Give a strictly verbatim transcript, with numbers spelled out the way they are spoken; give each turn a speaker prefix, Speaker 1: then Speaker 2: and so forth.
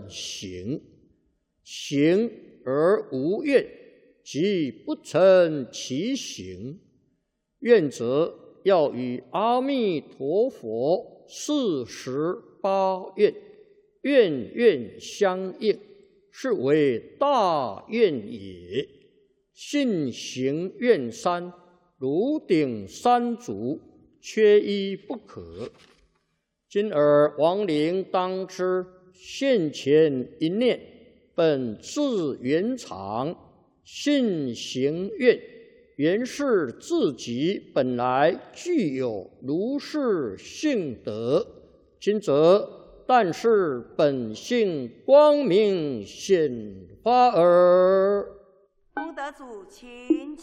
Speaker 1: 成行，行而无愿，即不成其行。愿者要与阿弥陀佛四十八愿，愿愿相应，是为大愿也。信行愿三，如顶三足，缺一不可。今尔亡灵当知，现前一念，本自圆常，信行愿，原是自己本来具有如是性德。今则但是本性光明显发耳。
Speaker 2: 功德主，请起。